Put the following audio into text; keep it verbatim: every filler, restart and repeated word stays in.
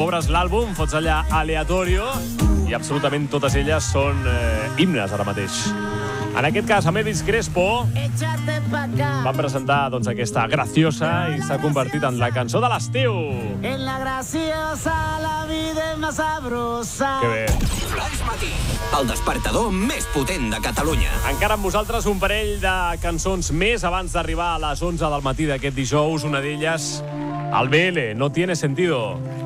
Obres l'àlbum, fots allà aleatorio i absolutament totes elles són eh, himnes ara mateix. En aquest cas, amb Elvis Crespo van presentar doncs, aquesta Graciosa i s'ha convertit en la cançó de l'estiu. En la graciosa la vida és més sabrosa. Que bé. Flaix Matí, el despertador més potent de Catalunya. Encara amb vosaltres un parell de cançons més abans d'arribar a les onze del matí d'aquest dijous. Una d'elles, el B L, No tiene sentido.